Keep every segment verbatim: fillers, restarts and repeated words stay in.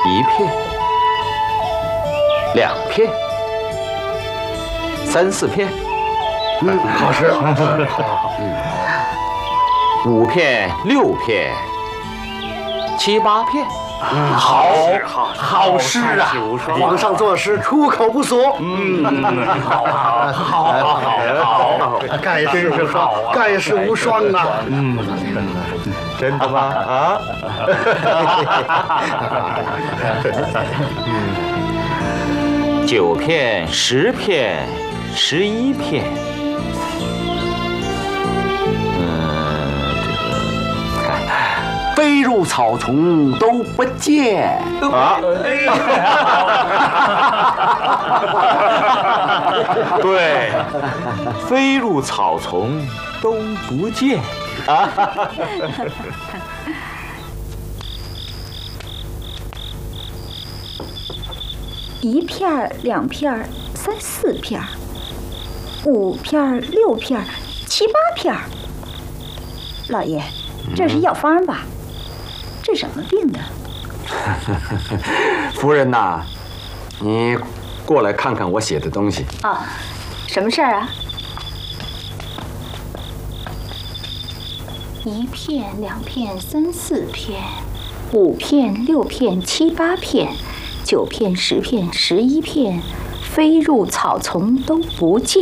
一片，两片，三四片， 嗯，好诗， 嗯，五片，六片，七八片。 嗯，好，好，好诗啊！皇上作诗出口不俗。嗯，好，好，好，好，好，盖世无双，盖世无双啊！嗯， 真的吗？啊？九片，十片，十一片。 飞入草丛都不见啊！对，飞入草丛都不见啊！ 一片儿、两片儿、三四片儿、五片儿、六片儿、七八片儿。老爷，这是药方吧？治什么病的？ 夫人呐，你过来看看我写的东西。 哦，什么事儿啊？一片、两片、三四片、五片、六片、七八片、九片、十片、十一片，飞入草丛都不见。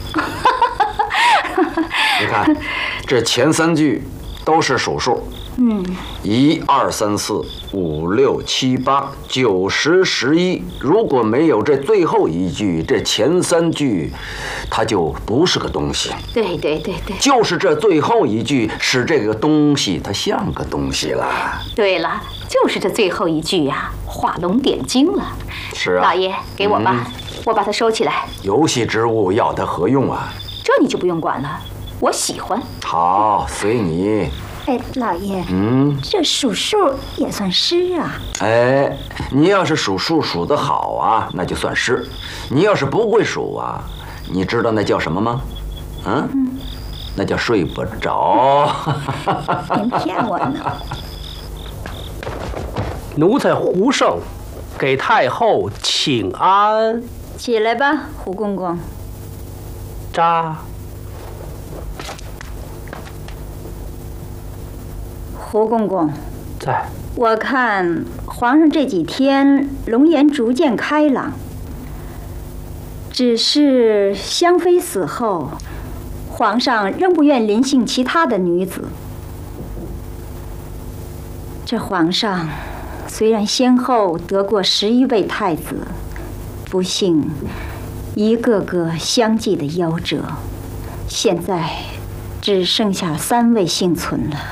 你看，这前三句都是数数。嗯，一二三四五六七八九十十一，如果没有这最后一句，这前三句，它就不是个东西。 对对对对， 就是这最后一句使这个东西它像个东西了。 对了，就是这最后一句呀、啊，画龙点睛了。 是啊， 老爷给我吧，嗯、我把它收起来。 游戏之物要它何用啊？ 这你就不用管了，我喜欢。 好，随你。 哎，老爷， 嗯， 这数数也算诗啊。 哎，你要是数数数得好啊，那就算诗；你要是不会数啊，你知道那叫什么吗？嗯，嗯那叫睡不着。 您骗我呢！ 奴才胡胜，给太后请安。 起来吧，胡公公。 扎。 胡公公， 在。 我看皇上这几天龙颜逐渐开朗，只是香妃死后，皇上仍不愿临幸其他的女子。这皇上虽然先后得过十一位太子，不幸一个个相继的夭折，现在只剩下三位幸存了。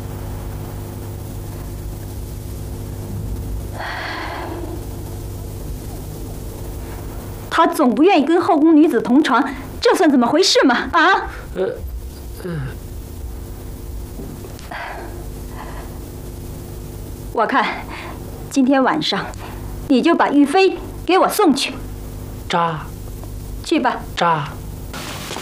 他总不愿意跟后宫女子同床，这算怎么回事嘛？啊？呃，呃，我看今天晚上你就把玉妃给我送去。 扎， 去吧。 扎。